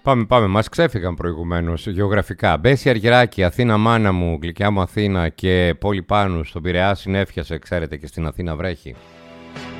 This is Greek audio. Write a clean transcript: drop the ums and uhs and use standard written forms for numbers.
Πάμε. Μας ξέφυγαν προηγουμένως γεωγραφικά. Μπέση Αργυράκη, Αθήνα μάνα μου, γλυκιά μου Αθήνα και πόλη Πάνου στον Πειραιά συνέφιασε, ξέρετε, και στην Αθήνα βρέχει.